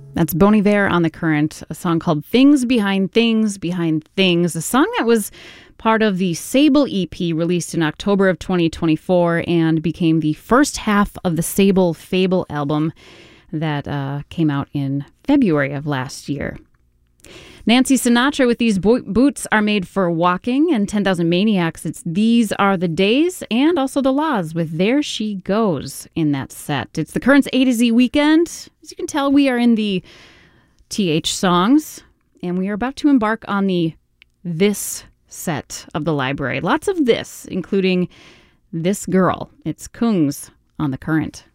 That's Bon Iver on The Current, a song called Things Behind Things Behind Things, a song that was part of the Sable EP released in October of 2024 and became the first half of the Sable Fable album that came out in February of last year. Nancy Sinatra with These Boots Are Made for Walking, and 10,000 Maniacs, it's These Are the Days, and also The Laws with There She Goes in that set. It's the Current's A to Z weekend. As you can tell, we are in the TH songs, and we are about to embark on the This set of the library. Lots of this, including This Girl. It's Kungs on The Current.